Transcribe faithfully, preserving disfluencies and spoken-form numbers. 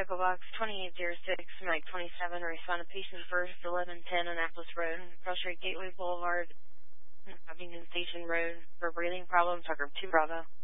Echo Box twenty-eight oh six, Mike twenty-seven, respond to patient first, eleven ten Annapolis Road, Cross Street Gateway Boulevard, Huffington Station Road, for breathing problems, Tucker two Bravo.